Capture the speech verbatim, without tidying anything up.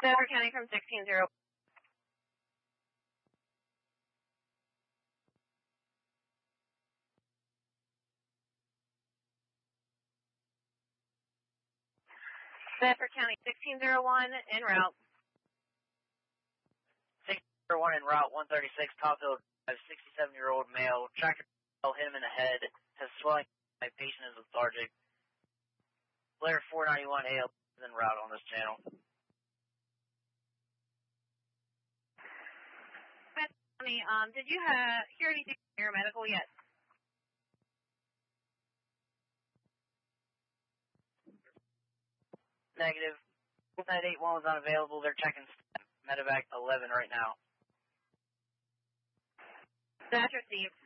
Stafford County from sixteen zero. Stafford County sixteen zero one en route. sixteen zero one en route, one thirty-six, Topville, a sixty-seven-year-old male. Tractor hit him in the head, has swelling. My patient is lethargic. Blair four ninety-one A L is en route on this channel. Um, did you have, hear anything from your medical yet? Negative. nine eight one was unavailable. They're checking medevac eleven right now. That's received.